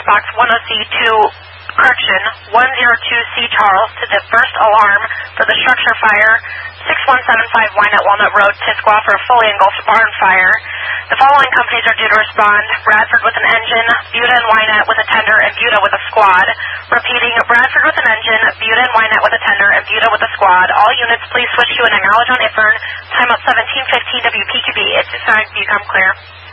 box 10C2 correction 102C Charles to the first alarm for the structure fire 6175 Wynette Walnut Road, Tisquoia, for a fully engulfed barn fire. The following companies are due to respond: Bradford with an engine, Buda and Wynette with a tender, and Buda with a squad. Repeating, Bradford with an engine, Buda and Wynette with a tender, and Buda with a squad. All units, please switch to an acknowledge on IFERN. Time up 1715 WPQB. It's assigned. Become clear.